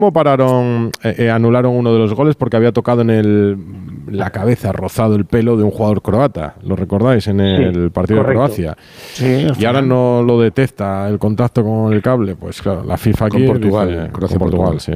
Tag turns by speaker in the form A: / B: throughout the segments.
A: pararon, anularon uno de los goles porque había tocado en la cabeza, rozado el pelo de un jugador croata. ¿Lo recordáis? En el partido de Croacia.
B: Sí,
A: y ahora no lo detecta el contacto con el cable. Pues claro, la FIFA aquí
C: con Portugal,
A: dice, con Portugal, sí.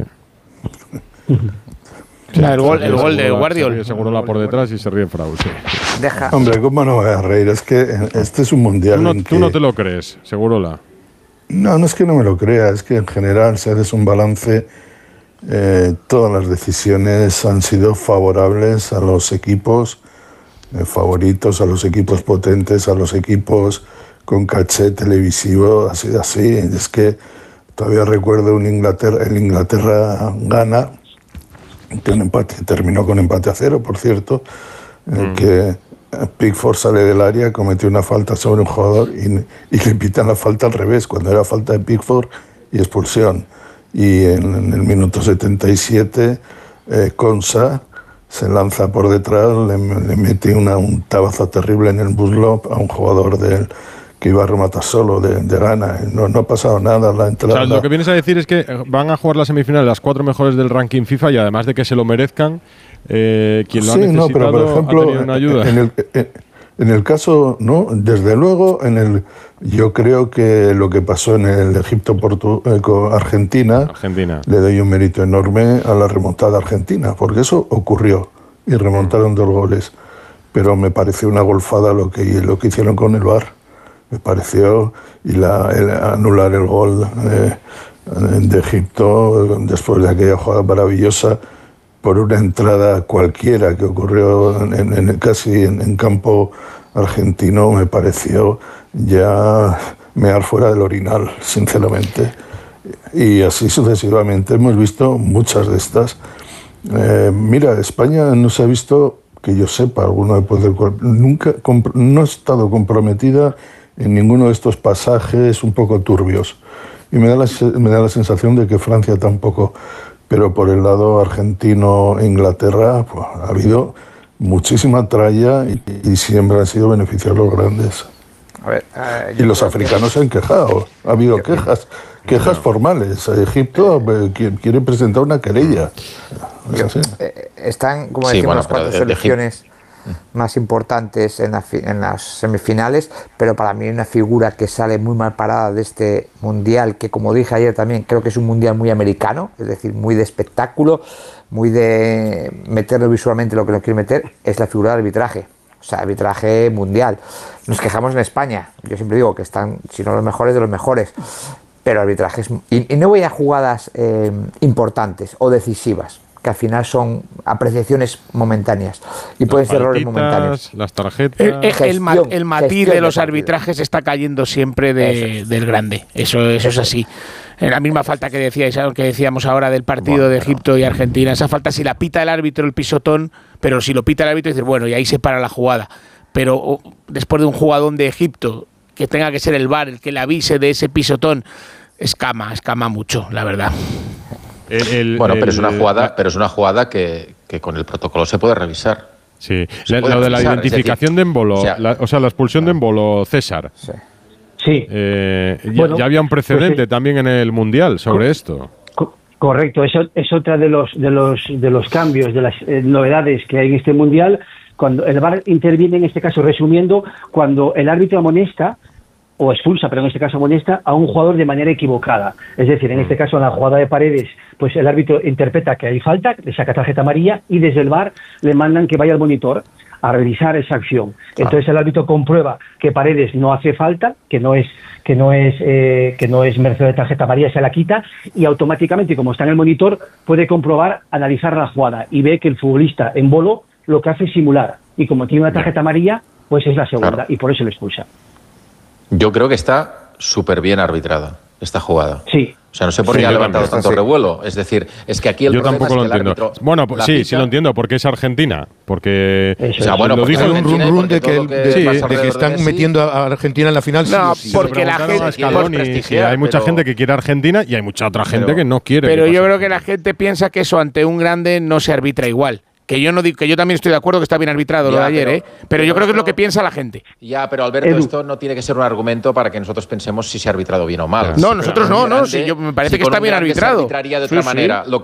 B: El gol de Guardiola.
A: Seguro la por detrás y se ríe Fraud, sí.
D: Hombre, ¿cómo no voy a reír? Es que este es un mundial.
A: Tú no te lo crees, Segurola.
D: No es que no me lo crea, es que en general, si haces un balance, todas las decisiones han sido favorables a los equipos favoritos, a los equipos potentes, a los equipos con caché televisivo. Ha sido así. Es que todavía recuerdo el Inglaterra-Ghana, que un empate terminó con empate a 0, por cierto, que Pickford sale del área, cometió una falta sobre un jugador y le pitan la falta al revés, cuando era falta de Pickford y expulsión. Y en el minuto 77, Konsa se lanza por detrás, le mete un tabazo terrible en el muslo a un jugador que iba a rematar solo de Ghana. No ha pasado nada la entrada.
A: O sea, lo que vienes a decir es que van a jugar las semifinales las 4 mejores del ranking FIFA y además de que se lo merezcan, quien lo ha necesitado
D: pero por ejemplo,
A: ha tenido una ayuda.
D: En el caso, no, desde luego, yo creo que lo que pasó en el Egipto-Argentina le doy un mérito enorme a la remontada argentina, porque eso ocurrió y remontaron 2 goles. Pero me pareció una golfada lo que hicieron con el VAR. Me pareció, anular el gol de Egipto después de aquella jugada maravillosa por una entrada cualquiera que ocurrió casi en campo argentino, me pareció ya mear fuera del orinal, sinceramente. Y así sucesivamente hemos visto muchas de estas. Mira, España no se ha visto, que yo sepa, alguno de poder, nunca no ha estado comprometida en ninguno de estos pasajes un poco turbios. Y me da la sensación de que Francia tampoco. Pero por el lado argentino-Inglaterra pues, ha habido muchísima tralla y siempre han sido beneficiados los grandes.
E: A ver,
D: y los africanos se han quejado. Ha habido quejas formales. Egipto quiere presentar una querella.
E: Están, como decimos, las 4 selecciones más importantes en las semifinales, pero para mí hay una figura que sale muy mal parada de este mundial, que como dije ayer también creo que es un mundial muy americano, es decir, muy de espectáculo, muy de meterlo visualmente lo que nos quiere meter, es la figura del arbitraje. O sea, arbitraje mundial. Nos quejamos en España, yo siempre digo que están, si no los mejores, de los mejores, pero arbitraje es... Y no voy a jugadas importantes o decisivas, que al final son apreciaciones momentánees y pueden ser errores momentáneos.
A: Las tarjetas...
B: El matiz de los arbitrajes está cayendo siempre del grande. Eso es así. La misma falta que decíamos ahora del partido de Egipto y Argentina. Esa falta, si la pita el árbitro, el pisotón, pero si lo pita el árbitro, dices, bueno, y ahí se para la jugada. Pero después de un jugadón de Egipto, que tenga que ser el VAR el que le avise de ese pisotón, escama mucho, la verdad.
F: Pero es una jugada que con el protocolo se puede revisar.
A: Sí, lo de la identificación de Embolo, la expulsión de Embolo, César.
G: Sí.
A: Ya había un precedente también en el Mundial sobre esto.
G: Correcto, eso es otra de los cambios, de las novedades que hay en este Mundial. Cuando el VAR interviene, en este caso, resumiendo, cuando el árbitro amonesta o expulsa, pero en este caso amonesta, a un jugador de manera equivocada. Es decir, en este caso, en la jugada de Paredes, pues el árbitro interpreta que hay falta, le saca tarjeta amarilla y desde el VAR le mandan que vaya al monitor a revisar esa acción. Entonces el árbitro comprueba que Paredes no hace falta, que no es merced de tarjeta amarilla, se la quita y automáticamente, como está en el monitor, puede comprobar, analizar la jugada y ve que el futbolista Embolo lo que hace es simular. Y como tiene una tarjeta amarilla, pues es la segunda y por eso le expulsa.
F: Yo creo que está súper bien arbitrada esta jugada.
G: Sí.
F: O sea, no sé por qué ha levantado tanto revuelo. Es decir, es que aquí el problema
A: tampoco
F: es que
A: lo entiendo. Bueno, pues sí lo entiendo, porque es Argentina. Porque
C: lo dijo un run de que están metiendo a Argentina en la final.
B: No, porque la gente...
A: hay mucha gente que quiere a Argentina y hay mucha otra gente que no quiere.
B: Pero yo creo que la gente piensa que eso ante un grande no se arbitra igual. que yo no digo, que yo también estoy de acuerdo que está bien arbitrado lo de ayer, pero yo creo que es lo que piensa la gente.
F: Ya, pero Alberto, esto no tiene que ser un argumento para que nosotros pensemos si se ha arbitrado bien o mal.
B: No, nosotros no, sí, me parece que está bien arbitrado.
F: Se arbitraría de otra manera.